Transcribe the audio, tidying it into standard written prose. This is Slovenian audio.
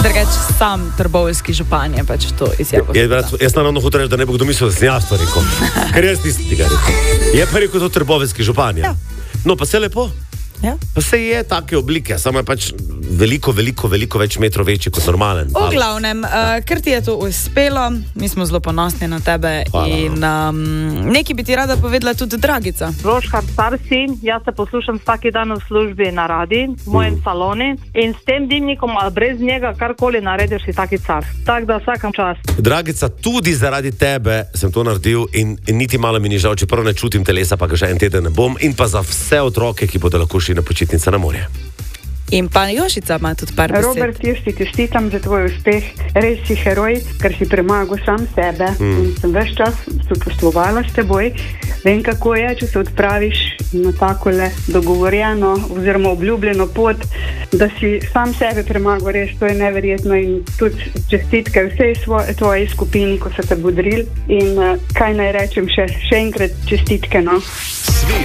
Drugače sam trboveljski župan je pač to izjavo. Jaz naravno hotel reči, da ne bo kdo mislil, da sem jaz to rekel. Ker jaz nisem tega rekel. Je pa rekel to trboveljski župan, ja. No, pa se lepo. Ja. Pa se je take oblike, samo je pač veliko več metrov večji kot normalen. V glavnem, ker ti je to uspelo, mi smo zelo ponosni na tebe. Hvala. In nekaj bi ti rada povedala tudi Dragica. Roškar, star si, jaz se poslušam vsaki dan v službi na radi, v mojem saloni in s tem dimnikom ali brez njega karkoli narediš si taki car. Tak da vsakam čas. Dragica, tudi zaradi tebe sem to naredil in niti malo mi ni žal, čeprav ne čutim telesa, pa ga še en teden ne bom, in pa za vse otroke, ki bodo lahko šli na počitnice na morje. In pa Jošica ima tudi par besed. Robert, jaz ti čestitam za tvoj uspeh. Res si heroj, ker si premagal sam sebe. In sem ves čas soposlovala s teboj. Vem, kako je, če se odpraviš na takole dogovorjeno oziroma obljubljeno pot, da si sam sebe premagal. Res, to je neverjetno in tudi čestitke vsej tvoji skupini, ko so te bodrili. In kaj naj rečem še enkrat čestitke, no.